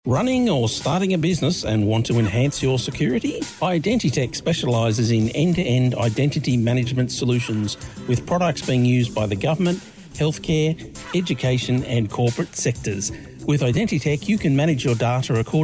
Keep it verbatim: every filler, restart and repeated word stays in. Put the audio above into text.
Running or starting a business and want to enhance your security? Identitech specialises in end-to-end identity management solutions with products being used by the government, healthcare, education and corporate sectors. With Identitech, you can manage your data according